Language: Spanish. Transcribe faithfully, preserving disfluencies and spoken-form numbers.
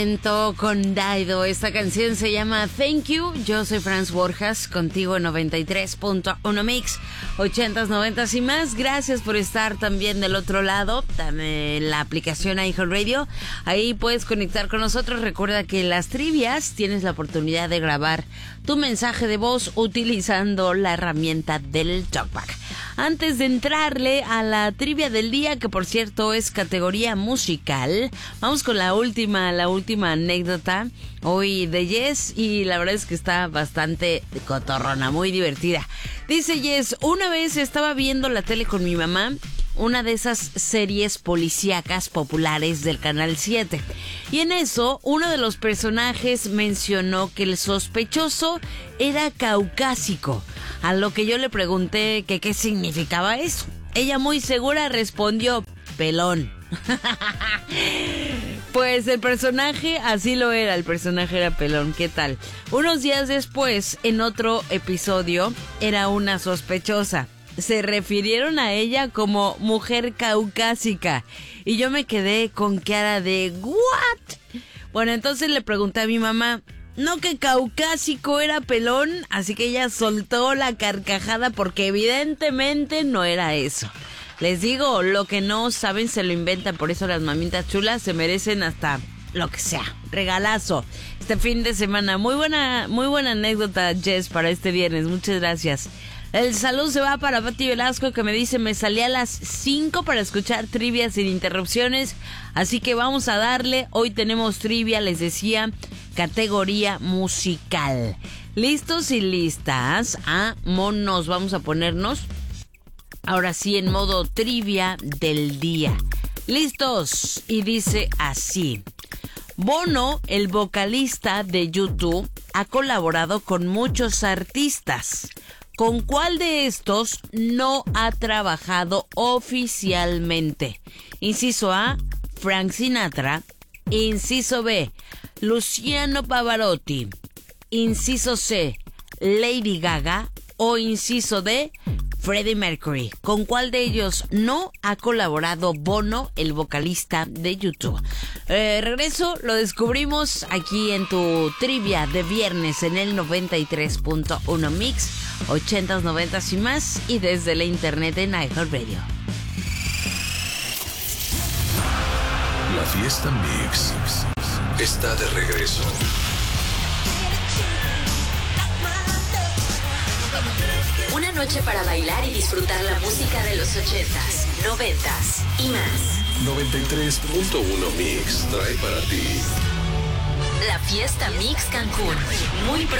Con Daido, esta canción se llama Thank You. Yo soy Franz Borjas, contigo en noventa y tres punto uno Mix, ochentas, noventas y más. Gracias por estar también del otro lado, en la aplicación iHeartRadio. Ahí puedes conectar con nosotros. Recuerda que en las trivias tienes la oportunidad de grabar tu mensaje de voz utilizando la herramienta del TalkBack. Antes de entrarle a la trivia del día, que por cierto es categoría musical, vamos con la última, la última anécdota hoy de Jess, y la verdad es que está bastante cotorrona, muy divertida. Dice Jess: una vez estaba viendo la tele con mi mamá, una de esas series policíacas populares del Canal siete. Y en eso, uno de los personajes mencionó que el sospechoso era caucásico, a lo que yo le pregunté que qué significaba eso. Ella muy segura respondió: pelón. Pues el personaje así lo era, el personaje era pelón. ¿Qué tal? Unos días después, en otro episodio, era una sospechosa. Se refirieron a ella como mujer caucásica y yo me quedé con cara de ¿what? Bueno, entonces le pregunté a mi mamá, no que caucásico era pelón, así que ella soltó la carcajada porque evidentemente no era eso. Les digo, lo que no saben se lo inventan, por eso las mamitas chulas se merecen hasta lo que sea. Regalazo este fin de semana. Muy buena, muy buena anécdota, Jess, para este viernes. Muchas gracias. El saludo se va para Pati Velasco, que me dice: me salí a las cinco para escuchar trivia sin interrupciones, así que vamos a darle. Hoy tenemos trivia, les decía, categoría musical. ¿Listos y listas? Vámonos, vamos a ponernos ahora sí en modo trivia del día. ¿Listos? Y dice así: Bono, el vocalista de YouTube, ha colaborado con muchos artistas. ¿Con cuál de estos no ha trabajado oficialmente? Inciso A, Frank Sinatra. Inciso B, Luciano Pavarotti. Inciso C, Lady Gaga. O inciso D, Freddie Mercury. ¿Con cuál de ellos no ha colaborado Bono, el vocalista de YouTube? Eh, regreso, lo descubrimos aquí en tu trivia de viernes en el noventa y tres punto uno Mix, ochentas, noventas y más, y desde la internet en iHeartRadio. La fiesta Mix está de regreso. Una noche para bailar y disfrutar la música de los ochentas, noventas y más. noventa y tres punto uno Mix trae para ti la fiesta Mix Cancún. Muy pronto.